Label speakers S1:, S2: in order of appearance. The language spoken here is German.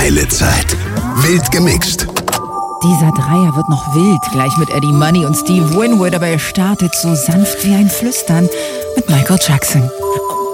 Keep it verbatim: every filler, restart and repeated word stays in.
S1: Geile Zeit. Wild gemixt.
S2: Dieser Dreier wird noch wild, gleich mit Eddie Money und Steve Winwood, aber er startet so sanft wie ein Flüstern mit Michael Jackson.